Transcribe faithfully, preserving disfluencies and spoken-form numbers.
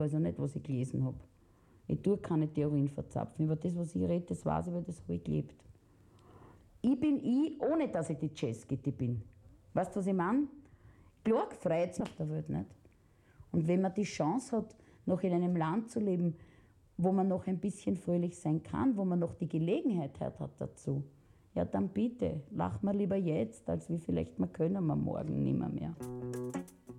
Also nicht, was ich gelesen habe. Ich tue keine Theorien verzapfen. Über das, was ich rede, das weiß ich, weil das habe ich gelebt. Ich bin ich, ohne dass ich die Jazzgitte bin. Weißt du, was ich meine? Klar freut es auf der Welt nicht. Und wenn man die Chance hat, noch in einem Land zu leben, wo man noch ein bisschen fröhlich sein kann, wo man noch die Gelegenheit hat dazu, ja dann bitte, lach mal lieber jetzt, als wie vielleicht mal können wir morgen nimmer mehr.